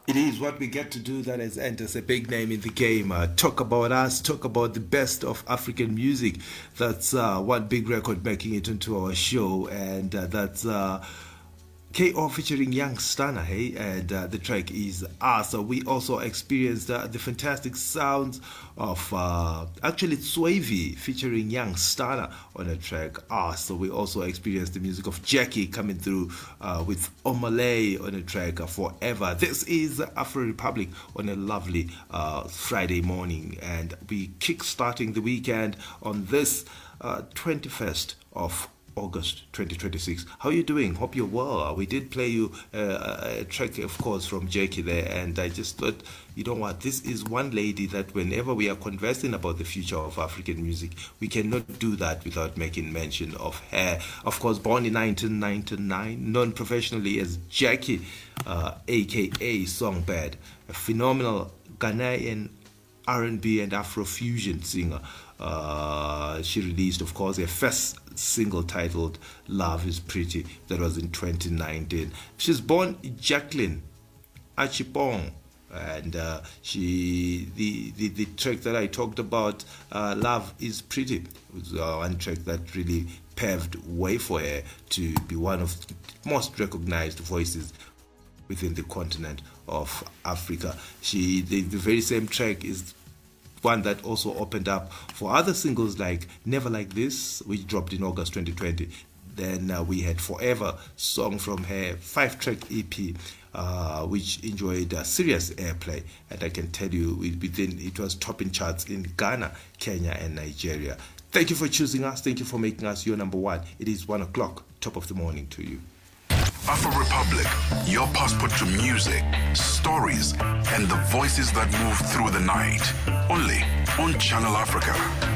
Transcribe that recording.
It is what we get to do that has earned us a big name in the game. Talk about us, talk about the best of African music. That's one big record making it into our show, and that's KO featuring Young Stunner, hey, and the track is us. So we also experienced the fantastic sounds of actually Swavy featuring Young Stunner on a track us. So we also experienced the music of Jackie coming through with Omalay on a track Forever. This is Afro Republic on a lovely Friday morning, and we kick-starting the weekend on this 21st of August 2026. How are you doing? Hope you're well. We did play you a track, of course, from Jackie there, and I just thought, you know what, this is one lady that whenever we are conversing about the future of African music, we cannot do that without making mention of her. Of course, born in 1999, known professionally as Jackie, aka Songbird, a phenomenal Ghanaian R&B and Afrofusion singer. She released, of course, her first single titled Love is Pretty. That was in 2019. She's born Jacqueline Achipong, and the track that I talked about, Love is Pretty, was one track that really paved way for her to be one of the most recognized voices within the continent of Africa. The very same track is one that also opened up for other singles like Never Like This, which dropped in August 2020. Then we had Forever, song from her 5-track EP, which enjoyed serious airplay. And I can tell you, it was topping charts in Ghana, Kenya, and Nigeria. Thank you for choosing us. Thank you for making us your number one. It is 1 o'clock, top of the morning to you. Afro Republic, your passport to music, stories, and the voices that move through the night. Only on Channel Africa.